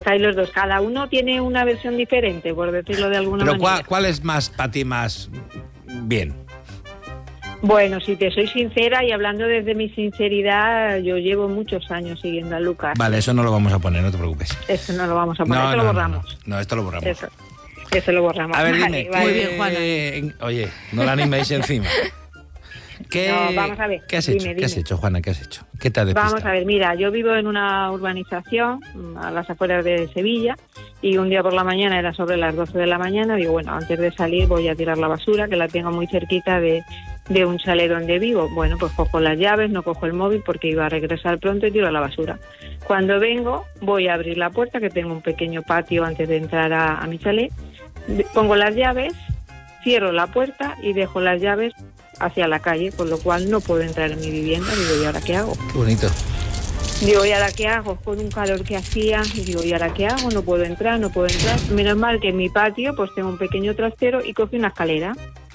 Estáis los dos. Cada uno tiene una versión diferente, por decirlo de alguna manera. Pero ¿cuál es más para ti más bien? Bueno, si te soy sincera y hablando desde mi sinceridad, yo llevo muchos años siguiendo a Lucas. Vale, eso no lo vamos a poner, no te preocupes. Eso no lo vamos a poner, esto lo borramos. No, esto lo borramos. Eso lo borramos. A ver, vale, dime, vale. Muy bien, Juana. Oye, no la animéis encima. No, vamos a ver. ¿Qué has hecho? Dime. ¿Qué has hecho, Juana? ¿Qué has hecho? ¿Qué te ha despistado? Vamos a ver, mira, yo vivo en una urbanización a las afueras de Sevilla y un día por la mañana, era sobre las 12 de la mañana, digo, bueno, antes de salir voy a tirar la basura, que la tengo muy cerquita de un chalet donde vivo. Bueno, pues cojo las llaves, no cojo el móvil porque iba a regresar pronto y tiro la basura. Cuando vengo, voy a abrir la puerta, que tengo un pequeño patio antes de entrar a mi chalet, pongo las llaves, cierro la puerta y dejo las llaves hacia la calle, con lo cual no puedo entrar en mi vivienda. Digo, ¿y ahora qué hago? Qué bonito. Digo, ¿y ahora qué hago? Con un calor que hacía, digo, ¿y ahora qué hago? No puedo entrar. Menos mal que en mi patio pues tengo un pequeño trastero y cogí una escalera.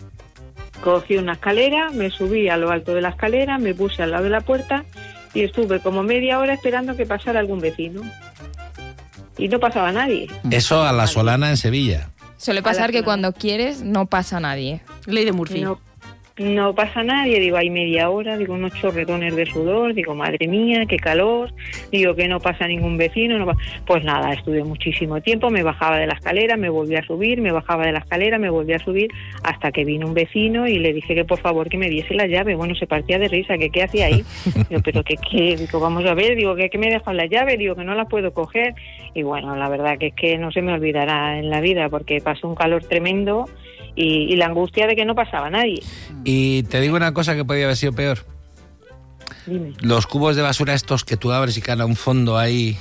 Me subí a lo alto de la escalera, me puse al lado de la puerta y estuve como media hora esperando que pasara algún vecino. Y no pasaba nadie. Eso a la Solana en Sevilla. Suele pasar que cuando quieres no pasa nadie. Ley de Murphy. No pasa nadie, digo, hay media hora, digo, unos chorretones de sudor, digo, madre mía, qué calor, digo, que no pasa ningún vecino, pues nada, estuve muchísimo tiempo, me bajaba de la escalera, me volví a subir, me bajaba de la escalera, me volví a subir, hasta que vino un vecino y le dije que por favor que me diese la llave. Bueno, se partía de risa, que qué hacía ahí, digo, pero que qué, digo, vamos a ver, digo, que me dejan la llave, digo, que no la puedo coger, y bueno, la verdad que es que no se me olvidará en la vida, porque pasó un calor tremendo, y la angustia de que no pasaba nadie. Y te digo una cosa que podía haber sido peor. Dime. Los cubos de basura estos que tú abres y queda un fondo ahí.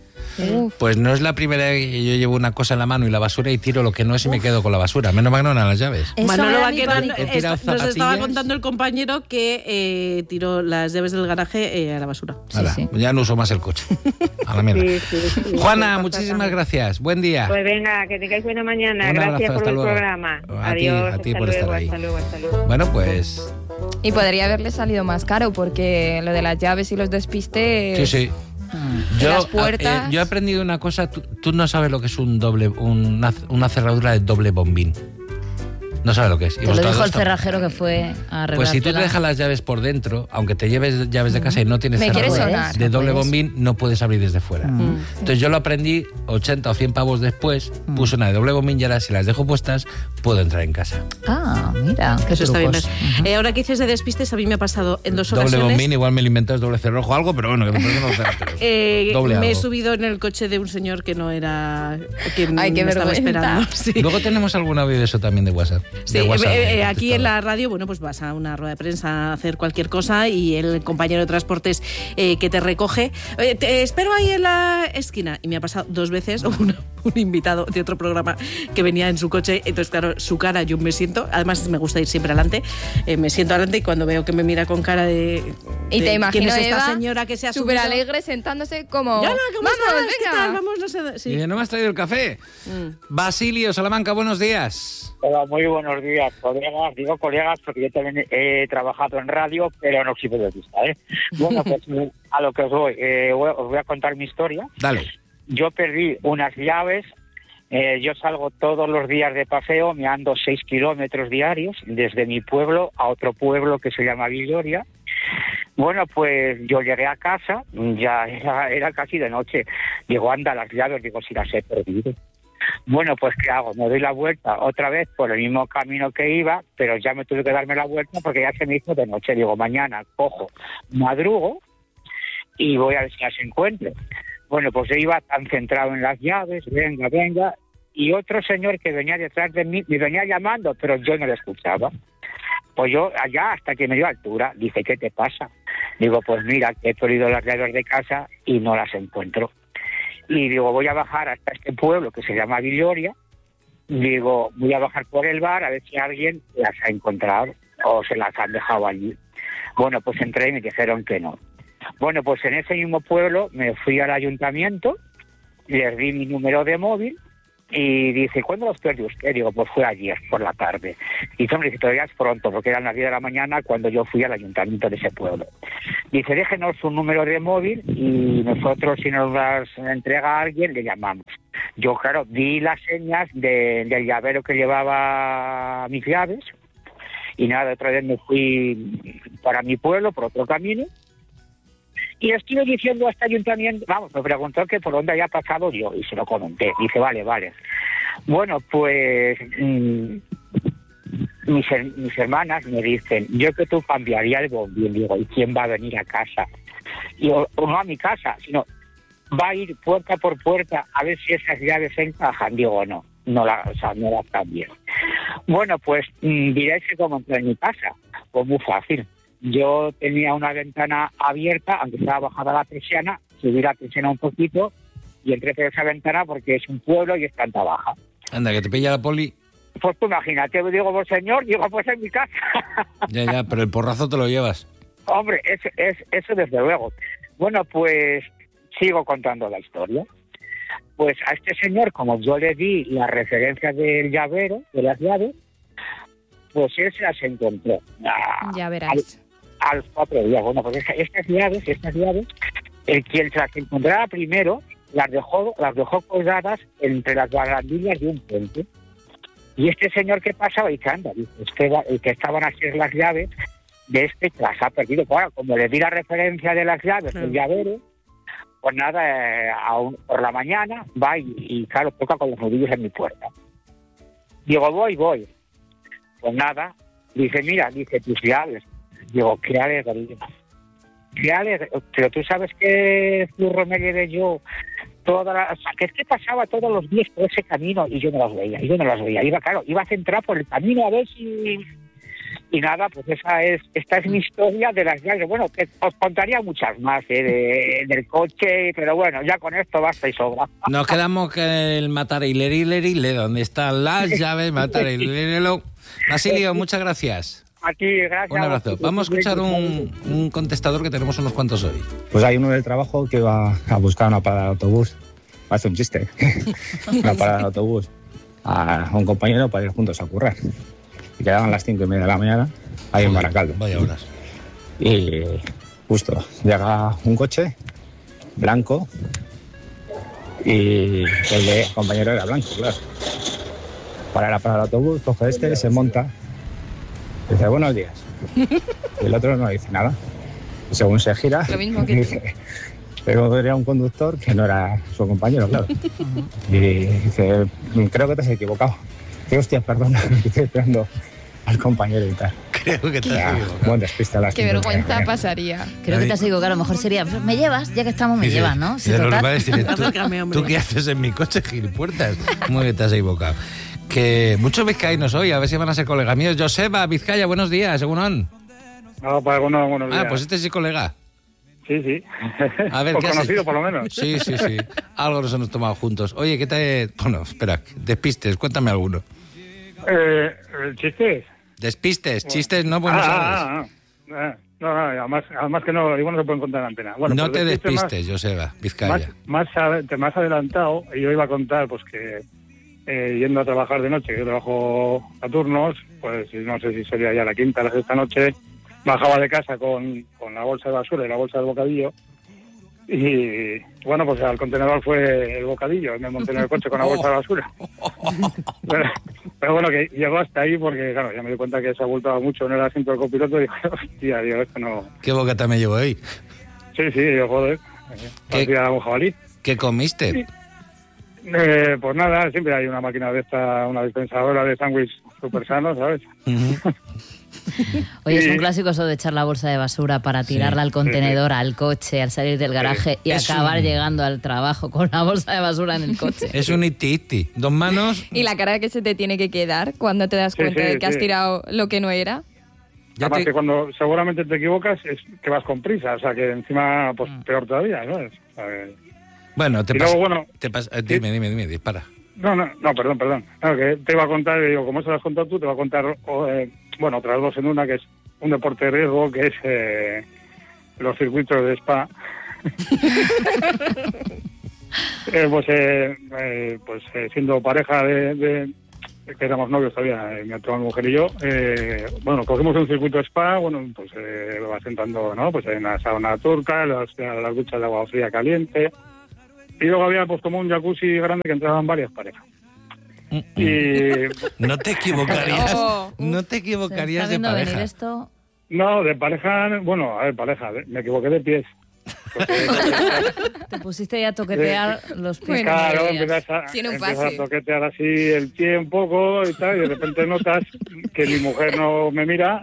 Pues no es la primera vez que yo llevo una cosa en la mano y la basura y tiro lo que no es y me quedo con la basura. Menos mal que no eran las llaves. Manolo era mi Vaquero padre. nos estaba contando el compañero que tiró las llaves del garaje a la basura. Sí. Ya no uso más el coche. A la mierda. Sí, Juana, muchísimas gracias. Buen día. Pues venga, que tengáis buena mañana. Un Gracias abrazo, por hasta el luego. programa. A Adiós. ti hasta por luego, estar ahí. Hasta luego. Bueno, pues... Y podría haberle salido más caro porque lo de las llaves y los despistes... Sí. Las puertas... Yo he aprendido una cosa. Tú no sabes lo que es una cerradura de doble bombín. No sabes lo que es. Te lo dijo el cerrajero que fue a arreglártela. Pues si tú te dejas las llaves por dentro, aunque te lleves llaves de casa y no tienes Me quiere cerradura sonar. de doble puedes. bombín, no puedes abrir desde fuera. Entonces yo lo aprendí 80 o 100 pavos después, puse una de doble bombín y ahora si las dejo puestas, puedo entrar en casa. Ah, mira, qué Eso está bien. trucos. Ahora que dices de despistes, a mí me ha pasado en dos Doble ocasiones. bombín, igual me lo inventas doble cerrojo o algo, pero bueno, que me parece unos cerrojeros. Doble me he algo. subido en el coche de un señor que no era quien Ay, qué me estaba vergüenza. esperando. Sí. Luego tenemos algún audio de eso también de WhatsApp. Sí, De WhatsApp, aquí en la radio, bueno, pues vas a una rueda de prensa a hacer cualquier cosa y el compañero de transportes que te recoge, te espero ahí en la esquina. Y me ha pasado 2 veces un invitado de otro programa que venía en su coche, entonces claro, su cara, yo me siento, además me gusta ir siempre adelante, me siento adelante y cuando veo que me mira con cara de... Y te imagino ¿quién es esta Eva señora que se ha súper subido? alegre sentándose como... Yala, ¿cómo ¡Vamos, estás? ¿Qué venga! tal? Vamos, no sé... Sí. Y dice, ¿no me has traído el café? Basilio, Salamanca, buenos días. Hola, muy buenos días, colegas. Digo colegas porque yo también he trabajado en radio, pero no soy periodista, ¿eh? Bueno, pues a lo que os voy. Os voy a contar mi historia. Dale. Yo perdí unas llaves. Yo salgo todos los días de paseo, me ando 6 kilómetros diarios desde mi pueblo a otro pueblo que se llama Villoria. Bueno, pues yo llegué a casa, ya era casi de noche. Digo, anda, las llaves, digo, si las he perdido. Bueno, pues ¿qué hago? Me doy la vuelta otra vez por el mismo camino que iba, pero ya me tuve que darme la vuelta porque ya se me hizo de noche. Digo, mañana cojo, madrugo y voy a ver si las encuentro. Bueno, pues yo iba tan centrado en las llaves, venga, y otro señor que venía detrás de mí me venía llamando, pero yo no le escuchaba. Pues yo allá, hasta que me dio altura, dije, ¿qué te pasa? Digo, pues mira, que he perdido las llaves de casa y no las encuentro. Y digo, voy a bajar hasta este pueblo que se llama Villoria. Digo, voy a bajar por el bar a ver si alguien las ha encontrado o se las han dejado allí. Bueno, pues entré y me dijeron que no. Bueno, pues en ese mismo pueblo me fui al ayuntamiento, les di mi número de móvil y dice, ¿cuándo los perdió usted? Digo, pues fue ayer por la tarde. Y hombre, dice, todavía es pronto, porque eran las 10 de la mañana cuando yo fui al ayuntamiento de ese pueblo. Dice, déjenos su número de móvil y nosotros, si nos las entrega a alguien, le llamamos. Yo, claro, di las señas del llavero que llevaba mis llaves y nada, otra vez me fui para mi pueblo, por otro camino, y le estuve diciendo a este ayuntamiento, vamos, me preguntó que por dónde había pasado yo, y se lo comenté. Dice, vale. Bueno, pues mis hermanas me dicen, yo que tú cambiaría el bombín. Digo, ¿y quién va a venir a casa? Y o no a mi casa, sino va a ir puerta por puerta a ver si esas llaves se encajan. Digo, no las cambio. Bueno, pues diréis que como entré en mi casa, pues muy fácil. Yo tenía una ventana abierta, aunque estaba bajada la persiana, subí la persiana un poquito y entré por esa ventana porque es un pueblo y es planta baja. Anda, que te pilla la poli. Pues tú imagínate, digo, pues señor, digo, pues en mi casa. Ya, pero el porrazo te lo llevas. Hombre, eso desde luego. Bueno, pues sigo contando la historia. Pues a este señor, como yo le di la referencia del llavero, de las llaves, pues él se las encontró. Ya verás. Al 4 días. Bueno, pues estas llaves, el quien se las encontrara primero, las dejó colgadas entre las barandillas de un puente. Y este señor que pasaba, y que anda, dice, el que estaban a hacer las llaves, de este las ha perdido. Claro, como le di la referencia de las llaves, del llavero, pues nada, por la mañana va y claro, toca con los nudillos en mi puerta. Digo, voy. Pues nada, dice, mira, tus llaves. Digo, qué alegría. Pero tú sabes que Zurro me llevé yo que es que pasaba todos los días por ese camino y yo no las veía. Iba centrado por el camino a ver si... Y nada, pues esta es mi historia de las llaves. Bueno, que os contaría muchas más del coche, pero bueno, ya con esto basta y sobra. Nos quedamos que el matarile, donde están las llaves, matarile. Basilio, muchas gracias. A ti, gracias. Un abrazo. Vamos a escuchar un contestador que tenemos unos cuantos hoy. Pues hay uno del trabajo que va a buscar una parada de autobús. Hace un chiste. Una parada de autobús a un compañero para ir juntos a currar. Y quedaban las 5:30 de la mañana ahí en Baracaldo. Vaya horas. Y justo llega un coche blanco y el compañero era blanco, claro. Para la parada del autobús, coge se monta. Dice, buenos días. Y el otro no dice nada. Y según se gira, lo mismo que dice, pero era un conductor que no era su compañero, claro. Y dice, creo que te has equivocado. Dice, hostia, perdona, estoy esperando al compañero y tal. Creo que te has equivocado. Buen despiste a las Qué vergüenza pasaría. Creo que te has equivocado. A lo mejor sería, me llevas, ya que estamos, me llevas, ¿no? Si ¿tú qué haces en mi coche, gilipuertas? ¿Cómo que te has equivocado? Que muchos vizcaínos hoy, a ver si van a ser colegas míos. Joseba, Vizcaya, buenos días, según buenos días. Pues este sí colega. Sí. A ver, ¿qué conocido haces? por lo menos. Sí. Algo nos hemos tomado juntos. Oye, ¿qué te...? Bueno, espera, despistes, cuéntame alguno. ¿Chistes? Despistes, chistes no buenos sabes. No, además que no, igual no se pueden contar en la antena. Bueno, no pues te despistes, Joseba, Vizcaya. Más adelantado, yo iba a contar pues que yendo a trabajar de noche, que yo trabajo a turnos, pues no sé si sería ya la quinta o la sexta noche, bajaba de casa con la bolsa de basura y la bolsa del bocadillo y bueno, pues al contenedor fue el bocadillo, me monté en el coche con la bolsa de basura. Pero bueno, que llegó hasta ahí porque claro, ya me di cuenta que se abultaba mucho en el asiento del copiloto y dije, hostia, digo, esto no... ¿Qué bocata me llevo ahí? Sí, yo joder, parecía un jabalí. ¿Qué comiste? Sí. Pues nada, siempre hay una máquina de esta, una dispensadora de sándwich súper sano, ¿sabes? Oye, es un clásico eso de echar la bolsa de basura para tirarla al contenedor, al coche, al salir del garaje y acabar llegando al trabajo con la bolsa de basura en el coche. Es un iti-iti. 2 manos... Y la cara que se te tiene que quedar cuando te das cuenta de que has tirado lo que no era. Además que cuando seguramente te equivocas es que vas con prisa, o sea que encima pues peor todavía, ¿no? Bueno, dime, dispara. No, perdón. Claro, que te iba a contar, digo, como eso lo has contado tú, te voy a contar, otras dos en una, que es un deporte de riesgo, que es los circuitos de Spa. Siendo pareja de que éramos novios todavía, mi actual mujer y yo, bueno, cogimos un circuito spa, bueno, pues vas entrando, ¿no? Pues en la sauna turca, las duchas de agua fría caliente, y luego había pues como un jacuzzi grande que entraban varias parejas. Y no te equivocarías, no te ¿Se equivocarías está de viendo venir pareja. esto? no, de pareja, bueno, a ver, pareja, me equivoqué de pies. Porque, Te pusiste ya a toquetear los pies. Bueno, claro, con ellas. empiezas a toquetear así el pie un poco y tal, y de repente notas que mi mujer no me mira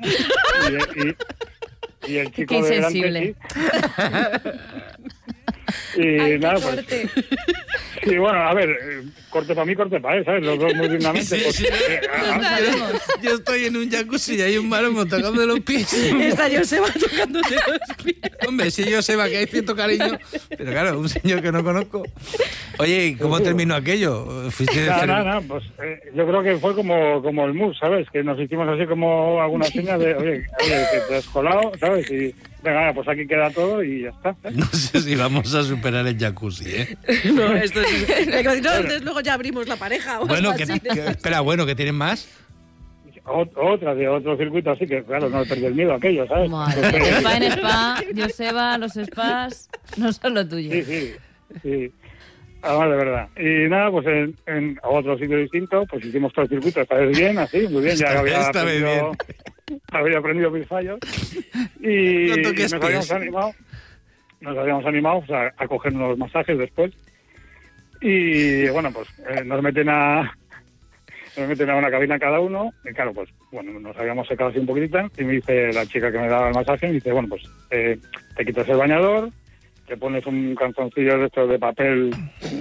y el chico Qué de insensible. delante sí. Y Ay, nada, qué pues... corte. Sí, bueno, a ver, corte para mí, corte para él, ¿sabes? Los dos muy dignamente. Sí, pues, sí. Yo estoy en un jacuzzi y hay un maromo tocando los pies. Esta Joseba tocándote los pies. Hombre, si yo sé que hay cierto cariño, pero claro, un señor que no conozco. Oye, ¿y cómo terminó aquello? ¿Fuiste No, pues yo creo que fue como el mus, ¿sabes? Que nos hicimos así como alguna señal de, oye, que te has colado, ¿sabes? Y venga, pues aquí queda todo y ya está. ¿eh? No sé si vamos a superar el jacuzzi, ¿eh? No, esto es... No, entonces luego ya abrimos la pareja. o Bueno, algo así. espera, bueno, ¿que tienen más? Otra de otro circuito así que, claro, no perdí el miedo a aquello, ¿sabes? Madre, spa en spa, Joseba, los spas no son lo tuyo. Sí. Además, de verdad. Y nada, pues en otro sitio distinto, pues hicimos todo el circuito, esta vez bien, así, muy bien, ya había aprendido mis fallos. Y No toques nos habíamos animado pues, a coger unos masajes después. Y bueno, pues nos meten a una cabina cada uno, y claro, pues bueno, nos habíamos secado así un poquitito, y me dice la chica que me daba el masaje, me dice, bueno, pues te quitas el bañador, te pones un calzoncillo de estos de papel.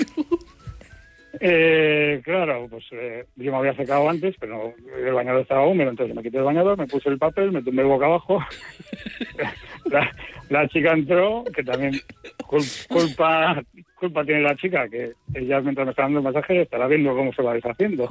Claro, pues yo me había secado antes, pero el bañador estaba húmedo, entonces me quité el bañador, me puse el papel, me tumbé boca abajo. La chica entró, que también culpa tiene la chica, que ella mientras me está dando el masaje estará viendo cómo se va deshaciendo.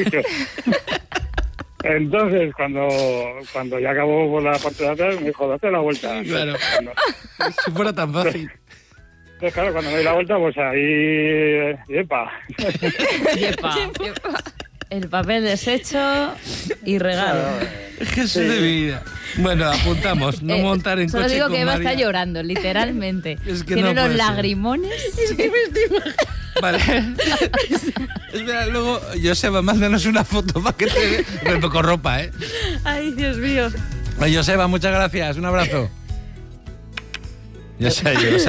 Entonces, cuando ya acabó por la parte de atrás, me dijo, date la vuelta. Sí, claro. Si fuera tan fácil. Entonces, claro, cuando me di la vuelta, pues ahí... ¡Yepa! Yepa. El papel deshecho y regalo. Jesús de mi vida. Bueno, apuntamos. No montar en solo coche digo con que Eva María. está llorando, literalmente. Es que Tiene no los puede ser. lagrimones. Es que me estoy... Vale. Espera, luego, Joseba, mándanos una foto para que te... con ropa, ¿eh? Ay, Dios mío. Oye, Joseba, muchas gracias. Un abrazo. Joseba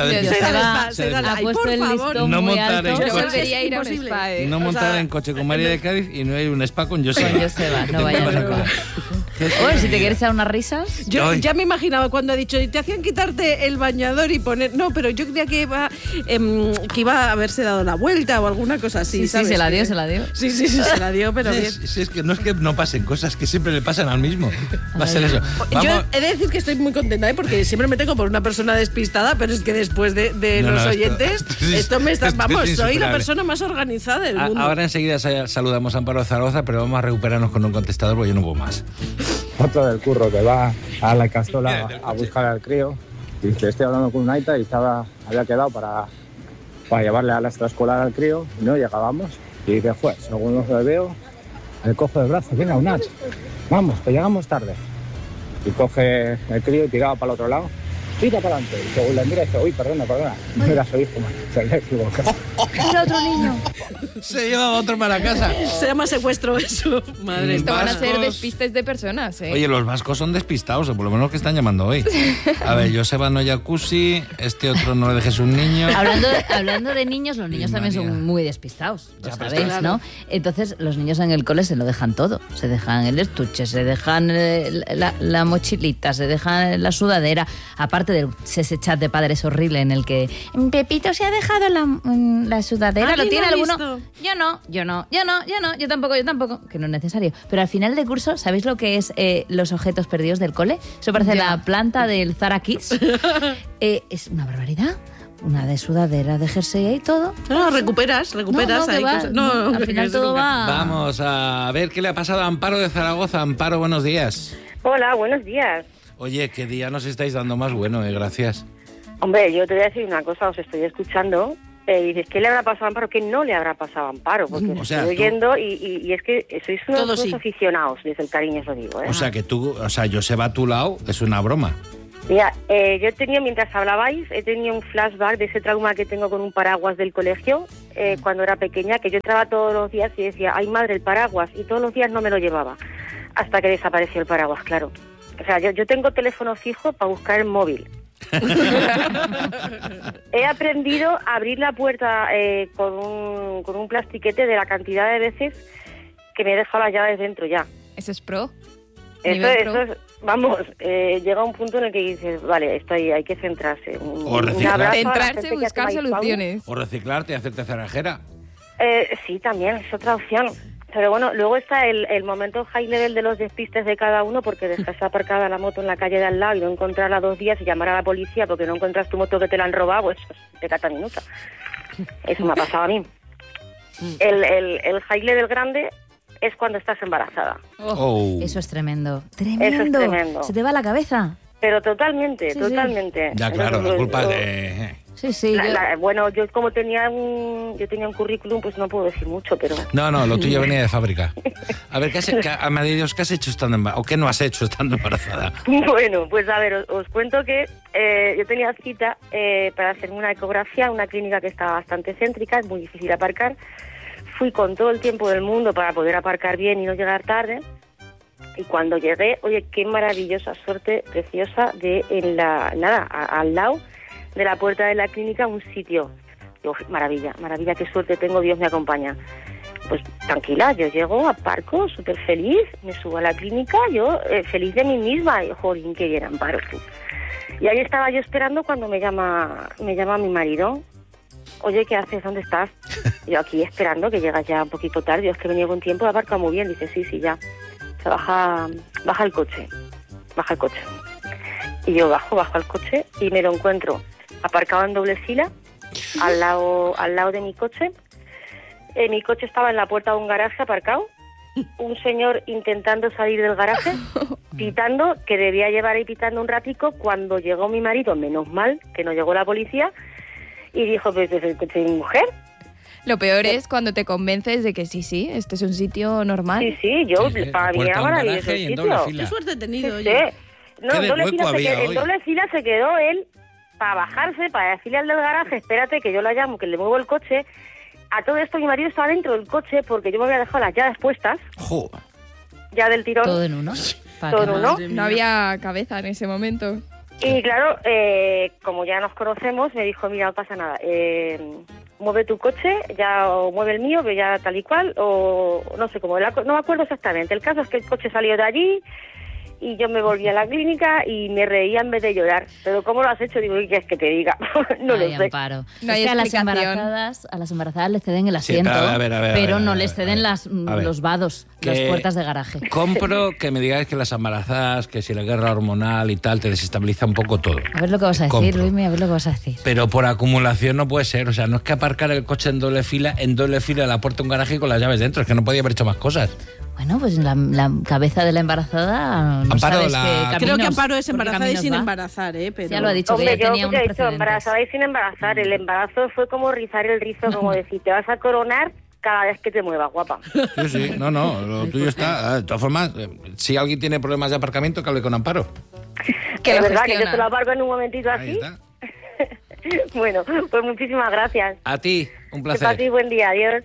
Ha puesto el listón no muy montar alto. en Yo coche. volvería a ir a un spa, ¿eh? No montar en coche con María de Cádiz y no hay un spa con Joseba. Con Joseba, no vayas nunca. Oye, si te quieres echar unas risas. Yo Ay. ya me imaginaba cuando ha dicho, te hacían quitarte el bañador y poner... No, pero yo creía que iba a haberse dado la vuelta o alguna cosa así, Sí, ¿sabes? se la dio, Que- se la dio. Sí, se la dio, pero bien. Sí, es que no pasen cosas, que siempre le pasan al mismo. Va a ser eso. Yo Vamos. he de decir que estoy muy contenta, ¿eh? Porque siempre me tengo por una persona despistada, pero es que después de No, los no, oyentes, esto me está... esto es Vamos, soy la insuperable. persona más organizada del mundo. Ahora enseguida saludamos a Amparo Zaragoza, pero vamos a recuperarnos con un contestador porque yo no puedo más. Otro del curro que va a la Castola a buscar al crío. Y que estoy hablando con un aita y había quedado para llevarle a la extraescolar al crío y no llegábamos. Y dice, pues, según lo veo, le cojo del brazo, venga, Unach, vamos, que llegamos tarde. Y coge el crío y tiraba para el otro lado. Tira para adelante. Y según le mira dice, uy, perdona, no era su hijo, man. Se le equivocó. Era otro niño. Se lleva otro para casa. Se llama secuestro eso. Madre Esto van a ser Vascos. despistes de personas, ¿eh? Oye, los vascos son despistados, o por lo menos que están llamando hoy. A ver, Joseba no jacuzzi, este otro no le dejes un niño. Hablando de niños, los niños también María. son muy despistados, ya Ya, pues, sabéis, claro. ¿no? Entonces, los niños en el cole se lo dejan todo. Se dejan el estuche, se dejan la mochilita, se dejan la sudadera. Aparte de ese chat de padres horrible en el que Pepito se ha dejado la sudadera, ¿lo ¿Alguien tiene ha alguno? visto? Yo tampoco, que no es necesario. Pero al final de curso, ¿sabéis lo que es los objetos perdidos del cole? Eso parece Ya. la planta del Zara Kids. Es una barbaridad. Una de sudadera, de jersey y todo. No, recuperas No, ahí que va, cosas. No, al final eso todo nunca. va... Vamos a ver qué le ha pasado a Amparo de Zaragoza. Amparo, buenos días. Hola, buenos días. Oye, qué día nos estáis dando más bueno, gracias. Hombre, yo te voy a decir una cosa, os estoy escuchando Y dices, ¿qué le habrá pasado a Amparo? ¿Qué no le habrá pasado a Amparo? Porque estoy oyendo y es que sois unos aficionados, desde el cariño os lo digo. O sea, que tú, Joseba a tu lado es una broma. Mira, yo he tenido, mientras hablabais, he tenido un flashback de ese trauma que tengo con un paraguas del colegio cuando era pequeña, que yo entraba todos los días y decía, ay madre, el paraguas, y todos los días no me lo llevaba, hasta que desapareció el paraguas, claro. O sea, yo tengo teléfono fijo para buscar el móvil. He aprendido a abrir la puerta con un plastiquete de la cantidad de veces que me he dejado las llaves dentro ya. ¿Eso es pro? Eso es, vamos, llega un punto en el que dices, vale, hay que centrarse. O reciclar. Centrarse y buscar soluciones. O reciclarte y hacerte cerrajera. Sí, también, es otra opción. Pero bueno, luego está el momento high level de los despistes de cada uno, porque dejas aparcada la moto en la calle de al lado y no encontrarla 2 días y llamar a la policía porque no encuentras tu moto que te la han robado, pues te cata minuta. Eso me ha pasado a mí. El high level grande es cuando estás embarazada. Eso es tremendo. Eso es tremendo. Se te va la cabeza. Pero totalmente. Ya, claro, la culpa es de... Sí. Bueno, yo como tenía un currículum, pues no puedo decir mucho, pero... No, lo tuyo venía de fábrica. A ver, ¿qué has hecho estando embarazada? ¿O qué no has hecho estando embarazada? Bueno, pues a ver, os cuento que yo tenía cita para hacerme una ecografía en una clínica que estaba bastante céntrica, es muy difícil aparcar. Fui con todo el tiempo del mundo para poder aparcar bien y no llegar tarde. Y cuando llegué, oye, qué maravillosa suerte preciosa al lado de la puerta de la clínica, un sitio. Digo, maravilla, qué suerte tengo, Dios me acompaña. Pues tranquila, yo llego, aparco, súper feliz, me subo a la clínica, yo feliz de mí misma, y jolín, qué bien, Amparo, tú. Y ahí estaba yo esperando cuando me llama mi marido. Oye, ¿qué haces? ¿Dónde estás? Yo aquí esperando, que llegas ya un poquito tarde, es que he venido con tiempo, aparca muy bien. Dice, sí, ya. Se baja el coche. Y yo bajo al coche y me lo encuentro aparcado en doble fila, al lado de mi coche. Mi coche estaba en la puerta de un garaje aparcado. Un señor intentando salir del garaje, pitando, que debía llevar ahí pitando un ratico. Cuando llegó mi marido, menos mal que no llegó la policía, y dijo, pues es el coche de mi mujer. Lo peor es cuando te convences de que sí, este es un sitio normal. Sí, para mí era maravilloso el sitio. Qué suerte he tenido, sí. No, en doble fila se quedó él para bajarse, para decirle al del garaje, espérate que yo la llamo, que le muevo el coche. A todo esto mi marido estaba dentro del coche porque yo me había dejado las llaves puestas. Ya del tirón. Todo en uno. Todo en uno. No había cabeza en ese momento. Y claro, como ya nos conocemos, me dijo, mira, no pasa nada, mueve tu coche, o mueve el mío, que ya tal y cual, o no sé cómo, no me acuerdo exactamente. El caso es que el coche salió de allí y yo me volví a la clínica y me reía en vez de llorar. Pero ¿cómo lo has hecho? Digo, ¿qué quieres que te diga? No lo sé. Amparo. No es hay que a las embarazadas les ceden el asiento, pero no les ceden los vados, las puertas de garaje. Compro que me digáis que las embarazadas, que si la guerra hormonal y tal, te desestabiliza un poco todo. A ver lo que vas a decir, Luismi, a ver lo que vas a decir. Pero por acumulación no puede ser. O sea, no es que aparcar el coche en doble fila de la puerta de un garaje y con las llaves dentro. Es que no podía haber hecho más cosas. Bueno, pues la cabeza de la embarazada no Amparo, sabes qué caminos, creo que Amparo es embarazada y sin embarazar, pero... Ya lo ha dicho. Hombre, que ella tenía unos he dicho embarazada y sin embarazar. El embarazo fue como rizar el rizo, como decir, te vas a coronar cada vez que te muevas, guapa. Sí, no, lo tuyo está... De todas formas, si alguien tiene problemas de aparcamiento, que hable con Amparo. Que es verdad que yo te lo aparco en un momentito así. Ahí está. Bueno, pues muchísimas gracias. A ti, un placer. Que pases buen día, adiós.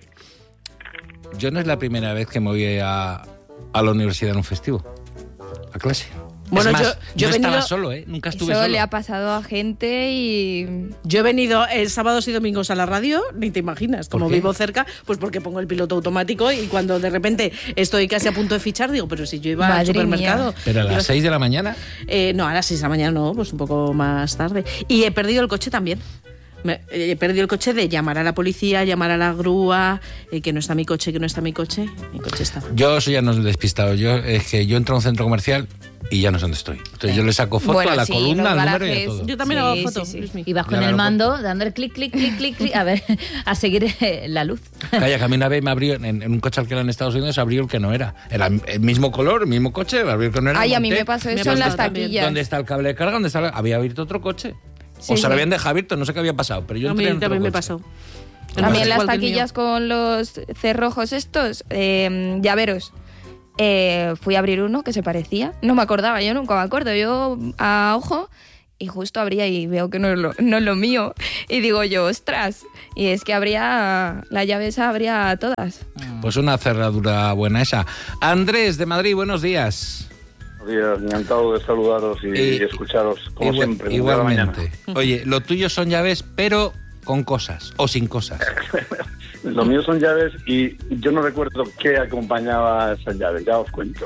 Yo no es la primera vez que me voy a la universidad en un festivo, a clase. Bueno, es más, yo he estaba venido... solo, nunca estuve Eso solo. le ha pasado a gente y... Yo he venido sábados y domingos a la radio, ni te imaginas, como vivo cerca, pues porque pongo el piloto automático y cuando de repente estoy casi a punto de fichar, digo, pero si yo iba al supermercado... ¿Pero a las 6 de la mañana? No, a las 6 de la mañana no, pues un poco más tarde. Y he perdido el coche también. He perdido el coche de llamar a la policía, llamar a la grúa, que no está mi coche, mi coche está. Yo eso ya no he despistado. Es que yo entro a un centro comercial y ya no sé dónde estoy. Entonces yo le saco foto a la columna, al número y a todo. Yo también hago fotos. Sí. Y vas con el mando, dándole clic, a ver, a seguir la luz. Calla, que a mí una vez me abrió, en un coche alquilado en Estados Unidos, abrió el que no era. Era el mismo color, el mismo coche, abrió el que no era. Ay, a mí me pasó eso en las taquillas. ¿Dónde está el cable de carga? Había abierto otro coche. Sí, o se lo habían dejado abierto, no sé qué había pasado. Pero yo a mí también me pasó. También las Igual que el taquillas con los cerrojos estos, llaveros. Fui a abrir uno que se parecía. No me acordaba, yo nunca me acuerdo. Yo a ojo y justo abría y veo que no es lo mío. Y digo yo, ostras. Y es que la llave esa abría todas. Pues una cerradura buena esa. Andrés, de Madrid, buenos días. Buenos días, encantado de saludaros y escucharos, como siempre. Igualmente. Oye, lo tuyo son llaves, pero con cosas o sin cosas. Lo mío son llaves y yo no recuerdo qué acompañaba a esas llaves, ya os cuento.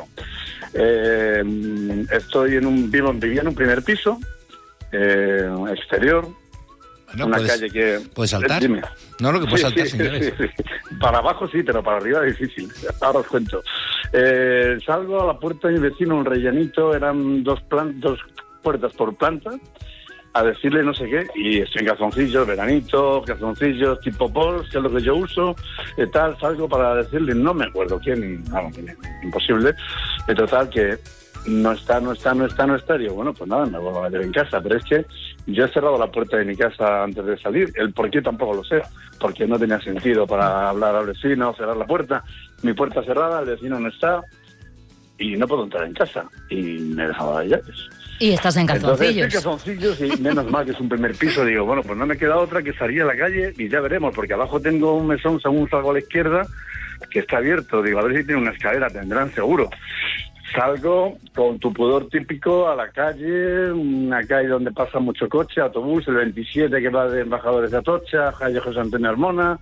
Vivía en un primer piso, exterior, Bueno, una calle que... ¿Puedes saltar? Dime. No, lo que puedes saltar sin llaves. Sí. Para abajo sí, pero para arriba es difícil. Ahora os cuento. Salgo a la puerta de mi vecino, un rellenito, eran dos puertas por planta, a decirle no sé qué, y estoy en calzoncillos, veranito, calzoncillos tipo pols, que es lo que yo uso, tal, salgo para decirle, no me acuerdo quién, imposible, de total que no está, digo, bueno, pues nada, me vuelvo a meter en casa, pero es que yo he cerrado la puerta de mi casa antes de salir, el por qué tampoco lo sé, porque no tenía sentido para hablar al vecino, cerrar la puerta, mi puerta cerrada, el vecino no está, y no puedo entrar en casa, y me he dejado las llaves. Y estás en calzoncillos. Entonces, calzoncillos y menos mal que es un primer piso. Digo, bueno, pues no me queda otra que salir a la calle y ya veremos, porque abajo tengo un mesón, según salgo a la izquierda, que está abierto. Digo, a ver si tiene una escalera, tendrán seguro. Salgo con tu pudor típico a la calle, una calle donde pasa mucho coche, autobús, el 27 que va de Embajadores de Atocha, calle José Antonio Armona.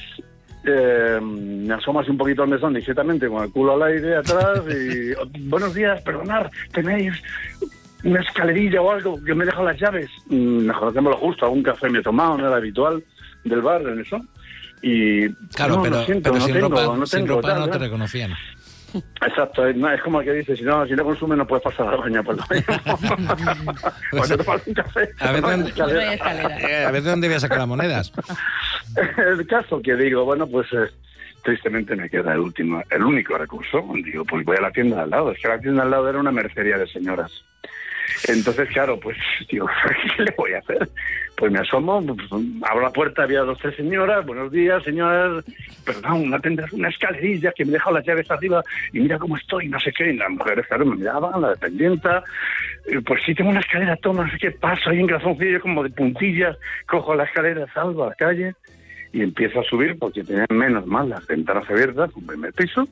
Me asomo así un poquito al mesón discretamente con el culo al aire atrás y buenos días, perdonad, tenéis una escalerilla o algo, que me he dejado las llaves. Mejor hacémoslo justo, algún café me he tomado, no era habitual del bar en eso. Y claro, no, pero, lo siento, pero no sin tengo, ropa, no sin tengo, ropa tal, no te ¿eh? reconocían. Exacto, es como el que dice, si no consume no puedes pasar a la baña por lo mismo. O te tomas un café. A ver de dónde voy a sacar las monedas. El caso que digo, bueno, pues tristemente me queda el único recurso. Digo, pues voy a la tienda de al lado. Es que la tienda de al lado era una mercería de señoras. Entonces, claro, pues, digo, ¿qué le voy a hacer? Pues me asomo, pues, abro la puerta, había 2 o 3 señoras, buenos días, señoras, perdón, ¿no tendrás una escalerilla que me he dejado las llaves arriba y mira cómo estoy, no sé qué? Y las mujeres, claro, me miraban, la dependienta, pues sí tengo una escalera, toma, no sé qué, paso ahí en calzoncillo como de puntillas, cojo la escalera, salgo a la calle y empiezo a subir porque tenían menos mal las ventanas abiertas, un primer piso.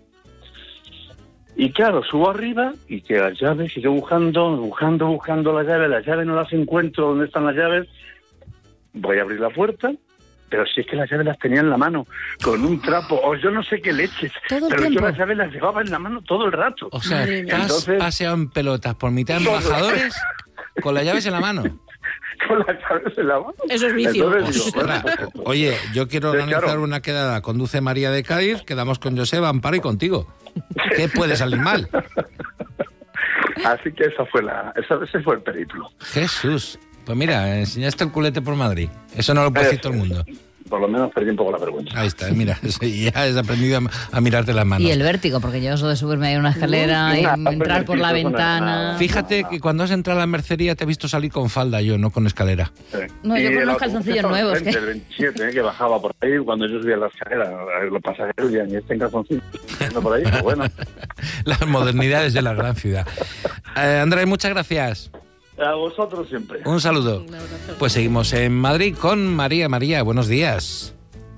Y claro, subo arriba y que las llaves, sigo buscando las llaves no las encuentro, ¿dónde están las llaves? Voy a abrir la puerta, pero si es que las llaves las tenía en la mano, con un trapo, o yo no sé qué leches, pero yo las llaves las llevaba en la mano todo el rato. O sea, te has paseado en pelotas por mitad de Embajadores con las llaves en la mano. Con las llaves en la mano. Eso es vicio. Entonces, digo, bueno, oye, yo quiero organizar una quedada. Conduce María de Cádiz, quedamos con Joseba, Amparo y contigo. ¿Qué puede salir mal? Así que ese fue el periplo. Jesús. Pues mira, enseñaste el culete por Madrid. Eso no lo puede decir todo el mundo. Por lo menos perdí un poco la vergüenza. Ahí está, mira, ya has aprendido a mirarte las manos. Y el vértigo, porque yo eso de subirme a una escalera y entrar por la ventana... Fíjate que cuando has entrado a la mercería te he visto salir con falda yo, no con escalera. Sí. No, yo con los calzoncillos nuevos. El 27, que bajaba por ahí cuando yo subía la escalera. Los pasajeros ya ni en calzoncillos. Por ahí, pues bueno. Las modernidades de la gran ciudad. Andrés, muchas gracias. A vosotros siempre. Un saludo. Pues seguimos en Madrid con María. María, buenos días.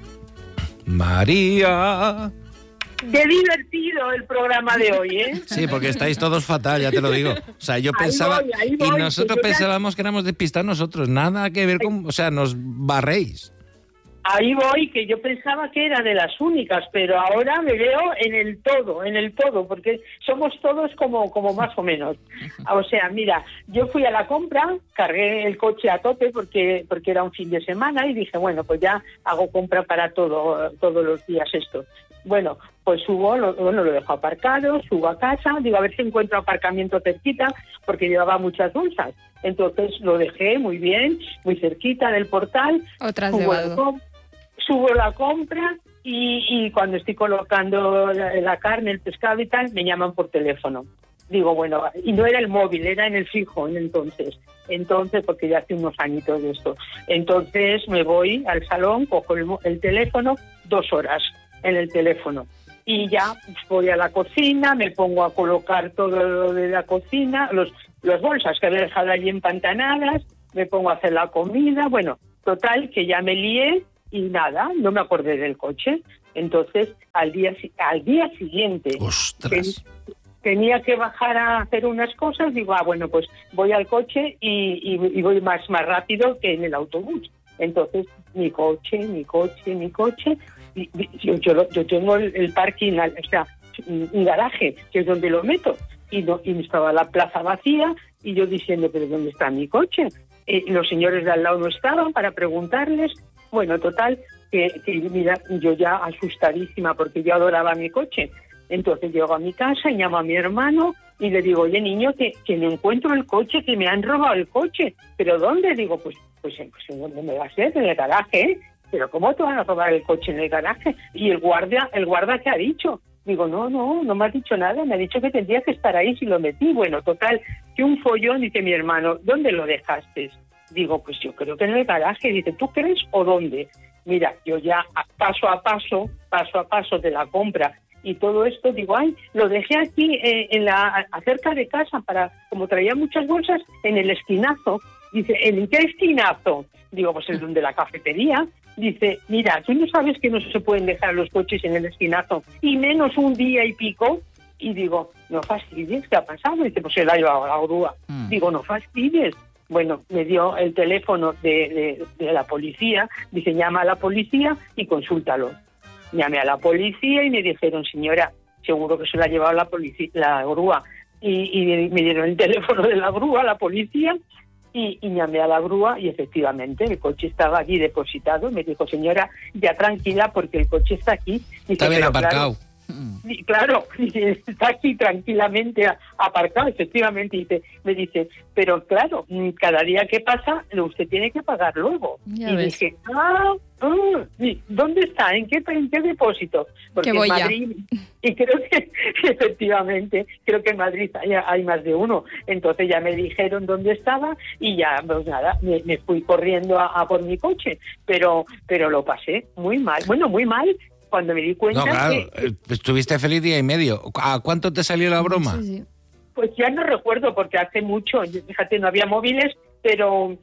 María. Qué divertido el programa de hoy, ¿eh? Sí, porque estáis todos fatal, ya te lo digo. O sea, yo pensaba... Ahí voy, y nosotros pensábamos que éramos despistados nosotros. Nada que ver con... O sea, nos barréis. Ahí voy, que yo pensaba que era de las únicas, pero ahora me veo en el todo, porque somos todos como más o menos. O sea, mira, yo fui a la compra, cargué el coche a tope porque era un fin de semana y dije, bueno, pues ya hago compra para todos los días esto. Bueno, pues lo dejo aparcado, subo a casa, digo a ver si encuentro aparcamiento cerquita, porque llevaba muchas bolsas. Entonces lo dejé muy bien, muy cerquita del portal. Subo la compra y cuando estoy colocando la carne, el pescado y tal, me llaman por teléfono. Digo, bueno, y no era el móvil, era en el fijo entonces, porque ya hace unos añitos de esto. Entonces me voy al salón, cojo el teléfono, 2 horas en el teléfono. Y ya voy a la cocina, me pongo a colocar todo lo de la cocina, las bolsas que había dejado allí empantanadas, me pongo a hacer la comida, bueno, total, que ya me lié y nada, no me acordé del coche. Entonces, al día siguiente... ¡Ostras! Tenía que bajar a hacer unas cosas, digo, bueno, pues voy al coche y voy más rápido que en el autobús. Entonces, mi coche, y yo tengo el parking, o sea, un garaje, que es donde lo meto, y estaba la plaza vacía, y yo diciendo, ¿pero dónde está mi coche? Los señores de al lado no estaban para preguntarles. Bueno, total, que mira, yo ya asustadísima, porque yo adoraba mi coche. Entonces llego a mi casa y llamo a mi hermano y le digo, oye, niño, que no encuentro el coche, que me han robado el coche. ¿Pero dónde? Digo, pues ¿dónde me va a ser? En el garaje, ¿eh? ¿Pero cómo te van a robar el coche en el garaje? Y el guardia ¿qué ha dicho? Digo, no me ha dicho nada, me ha dicho que tendría que estar ahí si lo metí. Bueno, total, que un follón, dice mi hermano, ¿dónde lo dejaste? Digo, pues yo creo que en el garaje. Dice, ¿tú crees o dónde? Mira, yo ya paso a paso de la compra y todo esto, digo, lo dejé aquí cerca de casa, como traía muchas bolsas, en el esquinazo. Dice, ¿en qué esquinazo? Digo, pues es donde la cafetería. Dice, mira, tú no sabes que no se pueden dejar los coches en el esquinazo, y menos un día y pico. Y digo, no fastidies, ¿qué ha pasado? Dice, pues se la ha llevado a la grúa. Digo, no fastidies. Bueno, me dio el teléfono de la policía. Dice, llama a la policía y consúltalo. Llamé a la policía y me dijeron, señora, seguro que se la ha llevado la grúa. Y me dieron el teléfono de la grúa, la policía, y llamé a la grúa y efectivamente el coche estaba allí depositado. Me dijo, señora, ya tranquila porque el coche está aquí. Dice, está bien aparcado. Claro, está aquí tranquilamente aparcado, efectivamente. Me dice, pero claro, cada día que pasa usted tiene que pagar luego. Ya y ves. dije, ¿dónde está? ¿En qué depósito? Porque en Madrid, y creo que efectivamente, creo que en Madrid hay más de uno. Entonces ya me dijeron dónde estaba y ya, pues nada, me fui corriendo a por mi coche, pero lo pasé muy mal. Bueno, muy mal. Cuando me di cuenta estuviste feliz día y medio. ¿A cuánto te salió la broma? Sí. Pues ya no recuerdo porque hace mucho, fíjate, no había móviles, pero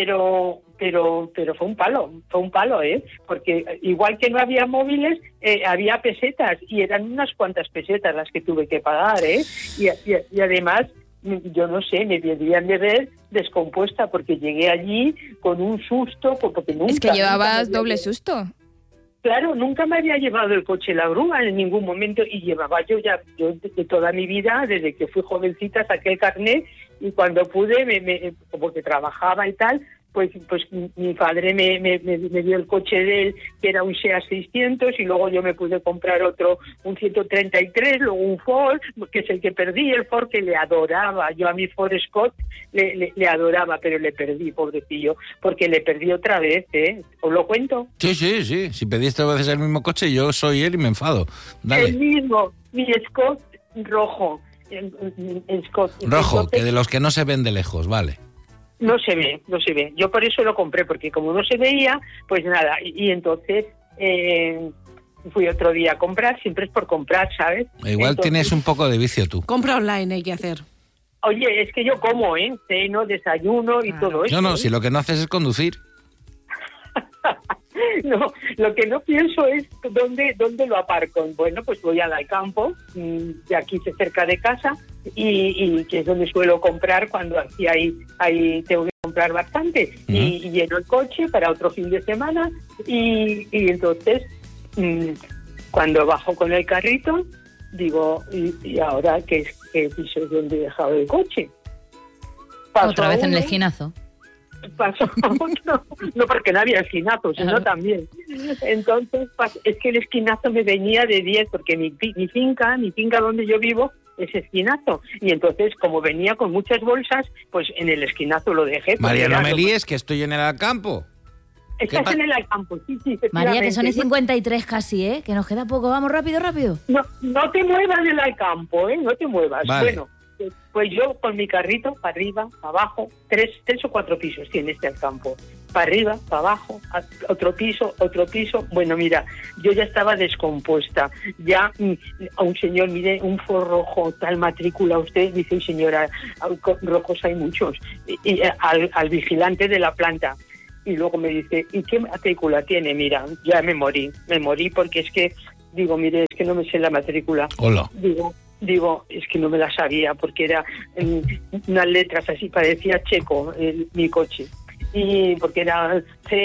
fue un palo, porque igual que no había móviles, había pesetas y eran unas cuantas pesetas las que tuve que pagar, y además, yo no sé, me debían de ver descompuesta porque llegué allí con un susto, porque nunca... Es que llevabas doble susto. Claro, nunca me había llevado el coche la grúa en ningún momento y llevaba yo de toda mi vida, desde que fui jovencita, saqué el carnet y cuando pude, como que trabajaba y tal, pues mi padre me dio el coche de él, que era un Seat 600, y luego yo me pude comprar otro, un 133, luego un Ford, que es el que perdí, el Ford que le adoraba. Yo a mi Ford Escort le adoraba, pero le perdí, pobrecillo, porque le perdí otra vez, ¿Os lo cuento? Sí. Si pediste dos veces el mismo coche, yo soy él y me enfado. Dale. El mismo, mi Escort rojo. Rojo, que de los que no se ven de lejos, vale. No se ve. Yo por eso lo compré, porque como no se veía, pues nada. Y entonces fui otro día a comprar, siempre es por comprar, ¿sabes? Igual entonces, tienes un poco de vicio tú. Compra online hay que hacer. Oye, es que yo como, ceno, desayuno y todo eso. No, si lo que no haces es conducir. No, lo que no pienso es dónde lo aparco. Bueno, pues voy al campo, de aquí cerca de casa, y que es donde suelo comprar cuando aquí tengo que comprar bastante. Y lleno el coche para otro fin de semana, y entonces cuando bajo con el carrito, digo, ¿y ahora qué piso es donde he dejado el coche? Otra vez en el esquinazo. Pasó no porque no había esquinazo, sino también. Entonces, es que el esquinazo me venía de 10, porque mi finca donde yo vivo es esquinazo. Y entonces, como venía con muchas bolsas, pues en el esquinazo lo dejé. María, no me líes, que estoy en el campo. Estás en el campo, sí. María, que son y 53 casi, que nos queda poco. Vamos, rápido. No te muevas del campo, no te muevas. Vale. Bueno, Pues yo con mi carrito, para arriba, para abajo, tres o 4 pisos tiene este al campo. Para arriba, para abajo, otro piso. Bueno, mira, yo ya estaba descompuesta. Ya a un señor, mire, un Ford rojo, tal matrícula usted, dice, señora, rojos hay muchos. Y al vigilante de la planta. Y luego me dice, ¿y qué matrícula tiene? Mira, ya me morí porque es que, digo, mire, es que no me sé la matrícula. Hola. Digo, es que no me la sabía porque era unas letras así, parecía checo mi coche. Y porque era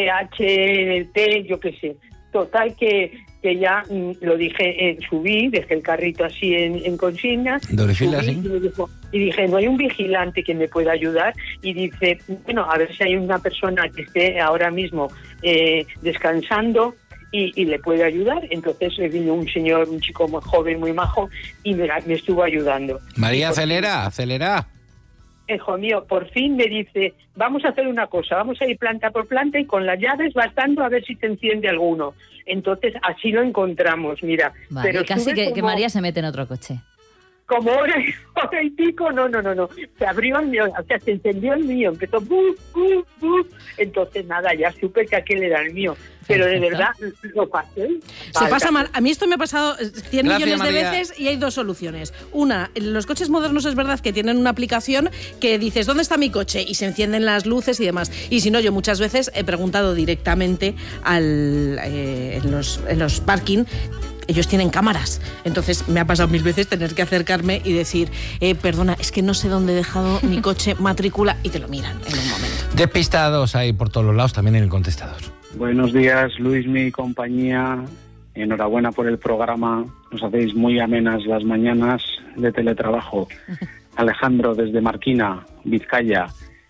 CHT, yo qué sé. Total que ya lo dije, subí, dejé el carrito así en consignas. Doble fila, sí. Y dije, no hay un vigilante que me pueda ayudar. Y dice, bueno, a ver si hay una persona que esté ahora mismo descansando y le puede ayudar. Entonces vino un chico muy joven, muy majo, y me estuvo ayudando. María, acelera. Hijo mío, por fin me dice, vamos a hacer una cosa, vamos a ir planta por planta y con las llaves bastando a ver si te enciende alguno. Entonces así lo encontramos, mira. Vale, pero casi que María se mete en otro coche. Como hora y pico, no. Se abrió el mío, o sea, se encendió el mío, empezó Entonces nada, ya supe que aquel era el mío. Pero de verdad lo pasé. Se pasa mal. A mí esto me ha pasado 100 millones de veces y hay 2 soluciones. Una, los coches modernos es verdad que tienen una aplicación que dices, ¿dónde está mi coche? Y se encienden las luces y demás. Y si no, yo muchas veces he preguntado directamente en los parking. Ellos tienen cámaras. Entonces me ha pasado 1000 veces tener que acercarme y decir, perdona, es que no sé dónde he dejado mi coche, matrícula, y te lo miran en un momento. Despistados hay por todos los lados, también en el contestador. Buenos días, Luismi y compañía. Enhorabuena por el programa. Nos hacéis muy amenas las mañanas de teletrabajo. Alejandro, desde Marquina, Vizcaya.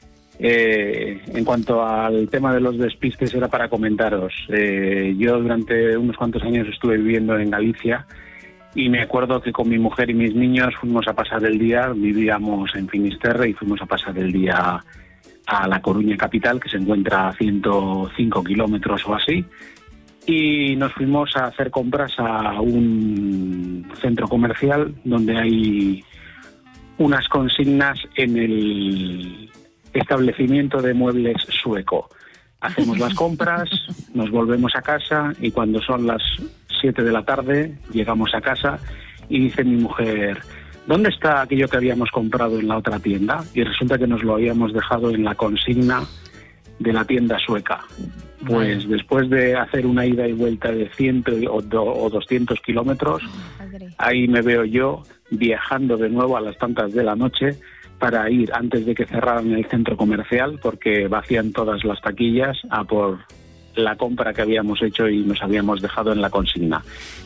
En cuanto al tema de los despistes, era para comentaros. Yo durante unos cuantos años estuve viviendo en Galicia y me acuerdo que con mi mujer y mis niños fuimos a pasar el día, vivíamos en Finisterre y fuimos a pasar el día a La Coruña capital, que se encuentra a 105 kilómetros o así, y nos fuimos a hacer compras a un centro comercial donde hay unas consignas en el establecimiento de muebles sueco. Hacemos las compras, nos volvemos a casa y cuando son las 7 de la tarde llegamos a casa y dice mi mujer, ¿dónde está aquello que habíamos comprado en la otra tienda? Y resulta que nos lo habíamos dejado en la consigna de la tienda sueca. Pues después de hacer una ida y vuelta de 100 o 200 kilómetros, ahí me veo yo viajando de nuevo a las tantas de la noche para ir antes de que cerraran el centro comercial, porque vacían todas las taquillas a por la compra que habíamos hecho y nos habíamos dejado en la consigna.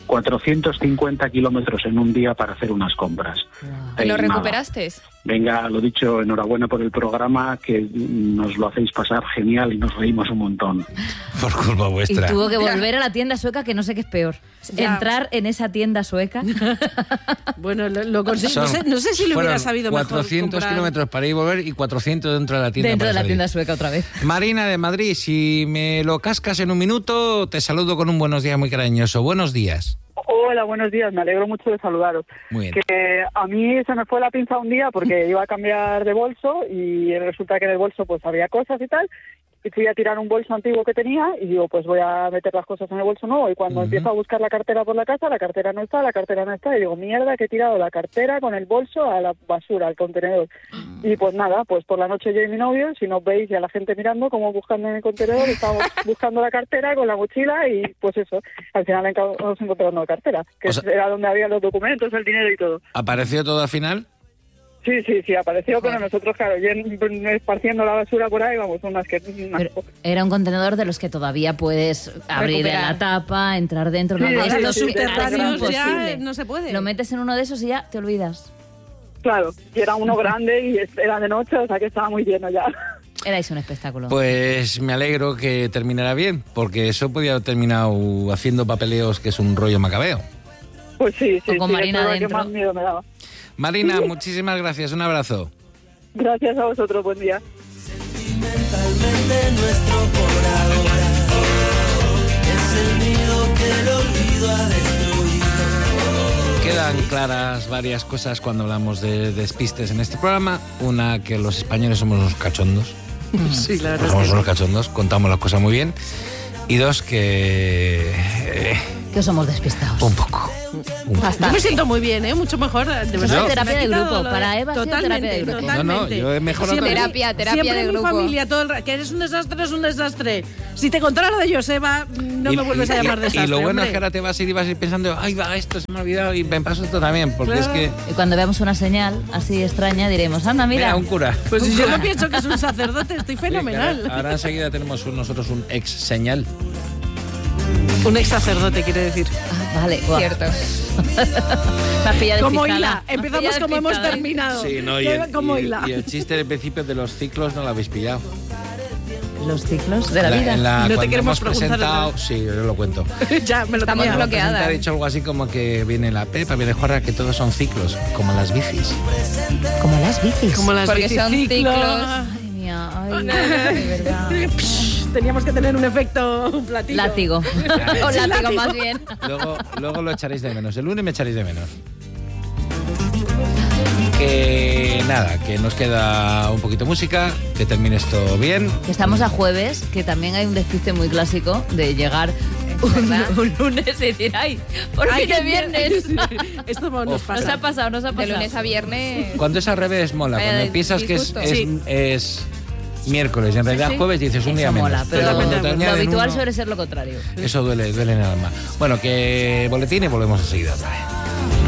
450 kilómetros en un día para hacer unas compras. ¿Lo recuperaste? Venga, lo dicho, enhorabuena por el programa, que nos lo hacéis pasar genial y nos reímos un montón. Por culpa vuestra. Y tuvo que volver a la tienda sueca, que no sé qué es peor. Ya. Entrar en esa tienda sueca. Bueno, lo conseguí. No sé si lo hubiera sabido 400 mejor kilómetros para ir y volver y 400 dentro de la tienda. Dentro de la tienda sueca otra vez. Marina de Madrid, si me lo cascas en un minuto, te saludo con un buenos días muy cariñoso. Buenos días. Hola, buenos días, me alegro mucho de saludaros. Muy bien. Que a mí se me fue la pinza un día porque iba a cambiar de bolso y resulta que en el bolso pues había cosas y tal, y fui a tirar un bolso antiguo que tenía y digo, pues voy a meter las cosas en el bolso nuevo, y cuando empiezo a buscar la cartera por la casa, la cartera no está, y digo, mierda, que he tirado la cartera con el bolso a la basura, al contenedor. Y pues nada, pues por la noche yo y mi novio, si nos veis y a la gente mirando, como buscando en el contenedor, estábamos buscando la cartera con la mochila y pues eso, al final nos encontramos la cartera, que era donde había los documentos, el dinero y todo. ¿Apareció todo al final? Sí, apareció, pero nosotros, claro, esparciendo la basura por ahí, vamos, era un contenedor de los que todavía puedes abrir la tapa, entrar dentro. Sí, de los subterráneos ya no se puede. Lo metes en uno de esos y ya te olvidas. Claro, y era uno grande y era de noche, o sea que estaba muy lleno ya. Erais un espectáculo. Pues me alegro que terminara bien, porque eso podía haber terminado haciendo papeleos, que es un rollo macabeo. Pues sí, o con Marina dentro. Que más miedo me daba. Marina, muchísimas gracias, un abrazo. Gracias a vosotros, buen día. Sentimentalmente nuestro por ahora es el nido que el olvido ha destruido. quedan claras varias cosas cuando hablamos de despistes en este programa. Una, que los españoles somos unos cachondos. Sí, la verdad. Somos unos cachondos, contamos las cosas muy bien. Y dos, que... que somos despistados. Un poco. Yo me siento muy bien, mucho mejor. De verdad. No, terapia de grupo. Para Eva, totalmente, terapia de grupo. totalmente. No, yo he mejorado. Terapia siempre de mi grupo. familia, todo que eres un desastre, es un desastre. Si te contara lo de Joseba, no me vuelves a llamar desastre. Y lo bueno hombre. es que ahora te vas a ir y vas a ir pensando, ay, va, esto se me ha olvidado y me paso esto también, porque Claro. es que... Y cuando veamos una señal así extraña, diremos, anda, mira. un cura. Pues si yo no pienso que es un sacerdote, estoy fenomenal. Sí, ahora enseguida tenemos nosotros un ex señal. Un ex sacerdote, quiere decir. Ah, vale, guau. Cierto. Me has pillado Como despistada. hila, empezamos como hemos terminado. Sí, no, Como hila. y el chiste del principio de los ciclos no lo habéis pillado. Los ciclos de la vida. No te cuando queremos hemos preguntar presentado, nada. sí, yo lo cuento. Ya, me lo Estamos tenía. bloqueadas. Ha dicho algo así como que viene la Pepa, viene Juarra, que todos son ciclos, como las bicis. Como las bicis. Como las Porque son biciciclos. ciclos. Madre mía, ay, de verdad. Teníamos que tener un efecto, un platillo. Látigo. O Sí, látigo más bien. Luego lo echaréis de menos. El lunes me echaréis de menos. Que nada, que nos queda un poquito de música, que termine esto bien. Estamos a jueves, que también hay un despiste muy clásico de llegar un lunes y decir, ay, por Ay, fin es qué viernes. Esto nos Nos pasa. ha pasado, nos ha De pasado. lunes a viernes. Cuando es al revés, mola. Vaya Cuando piensas que disgusto. es miércoles y en realidad sí. jueves dices un día Eso menos. mola, pero cuando te lo añaden habitual uno, suele ser lo contrario. eso duele en el alma. Bueno, que boletín y volvemos enseguida otra vez.